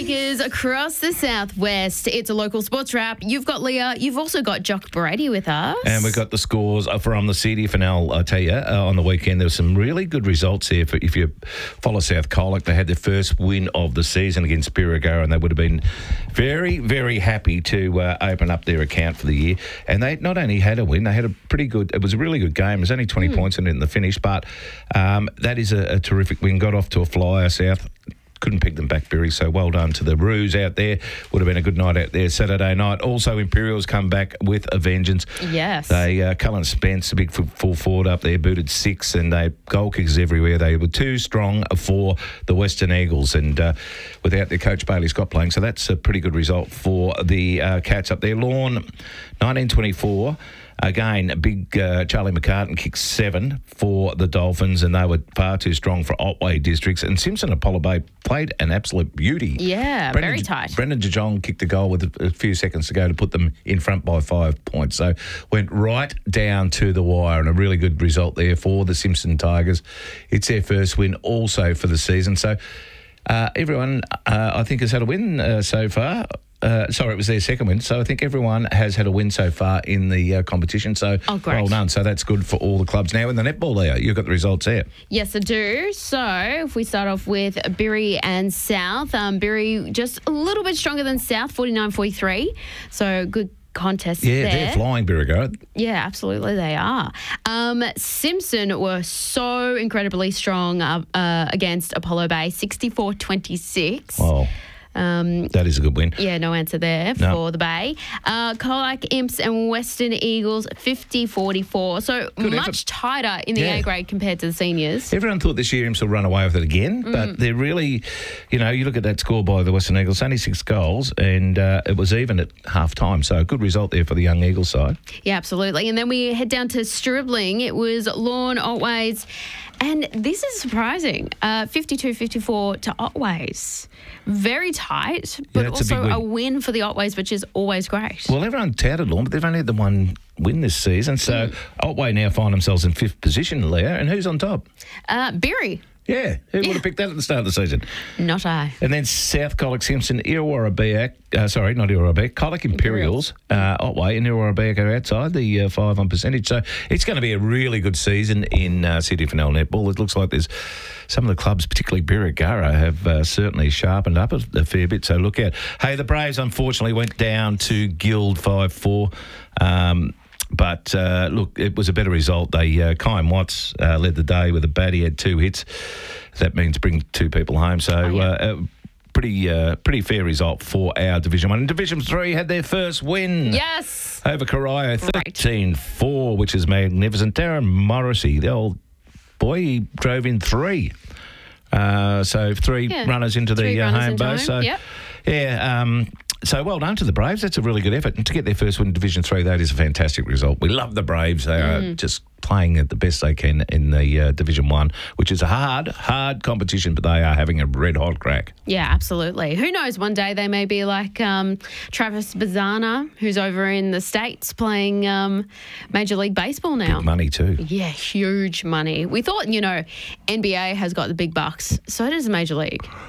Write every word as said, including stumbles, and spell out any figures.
Tigers across the southwest. It's a local sports wrap. You've got Leah. You've also got Jock Brady with us. And we've got the scores from the C D F N L, I tell you, uh, on the weekend. There were some really good results here. For, if you follow South Colac, they had their first win of the season against Birregurra, and they would have been very, very happy to uh, open up their account for the year. And they not only had a win, they had a pretty good, it was a really good game. It was only twenty mm. points in it in the finish, but um, that is a, a terrific win. Got off to a flyer, South. Couldn't pick them back, Billy, so well done to the Roos out there. Would have been a good night out there Saturday night. Also, Imperials come back with a vengeance. Yes. They, uh, Cullen Spence, a big full forward up there, booted six, and they goal kickers everywhere. They were too strong for the Western Eagles, and uh, without their coach Bailey Scott playing, so that's a pretty good result for the uh, Cats up there. Lawn, nineteen twenty-four. Again, big uh, Charlie McCartan kicked seven for the Dolphins, and they were far too strong for Otway districts. And Simpson Apollo Bay played an absolute beauty. Yeah, Brendan, very tight. Brendan DeJong kicked a goal with a, a few seconds to go to put them in front by five points. So went right down to the wire, and a really good result there for the Simpson Tigers. It's their first win also for the season. So uh, everyone, uh, I think, has had a win uh, so far. Uh, sorry, it was their second win. So I think everyone has had a win so far in the uh, competition. So oh, great. Well done. So that's good for all the clubs. Now in the netball, Leah, you've got the results there. Yes, I do. So if we start off with Birri and South, um, Birri just a little bit stronger than South, forty-nine forty-three. So good contest yeah, there. they're flying, Birregurra. Yeah, absolutely they are. Um, Simpson were so incredibly strong uh, uh, against Apollo Bay, sixty-four twenty-six. Wow. Um, that is a good win. Yeah, no answer there no. for the Bay. Uh, Colac Imps and Western Eagles, fifty forty-four. So good much effort. tighter in the yeah. A grade compared to the seniors. Everyone thought this year Imps will run away with it again, mm. but they're really, you know, you look at that score by the Western Eagles, only six goals, and uh, it was even at half time. So a good result there for the young Eagles side. Yeah, absolutely. And then we head down to Stribling. It was Lawn, Otways. And this is surprising, uh, fifty-two fifty-four to Otways. Very tight, but yeah, also a, win. a win for the Otways, which is always great. Well, everyone touted Lawn, but they've only had the one win this season. So mm. Otway now find themselves in fifth position, Leah. And who's on top? Uh, Birri. Yeah, who yeah. would have picked that at the start of the season? Not I. And then South Colac Simpson, Illawarra Biak, uh, sorry, not Illawarra Biak, Colac Imperials, uh, Otway and Illawarra Biak are outside the uh, five on percentage. So it's going to be a really good season in uh, C D F N L netball. It looks like there's some of the clubs, particularly Birregurra, have uh, certainly sharpened up a, a fair bit. So look out. Hey, the Braves unfortunately went down to Guild five four. Um, But, uh, look, it was a better result. They uh, Kyan Watts uh, led the day with a bat. He had two hits. That means bring two people home. So, oh, yeah. uh, pretty uh, pretty fair result for our Division one. And Division three had their first win. Yes. Over Corio, thirteen four, which is magnificent. Darren Morrissey, the old boy, he drove in three. Uh, so, three yeah. runners into three the uh, runners home into base. home. So, yep. yeah, um... So well done to the Braves. That's a really good effort. And to get their first win in Division three, that is a fantastic result. We love the Braves. They mm. are just playing at the best they can in the uh, Division one, which is a hard, hard competition, but they are having a red-hot crack. Yeah, absolutely. Who knows, one day they may be like um, Travis Bazana, who's over in the States playing um, Major League Baseball now. Big money too. Yeah, huge money. We thought, you know, N B A has got the big bucks. So does Major League.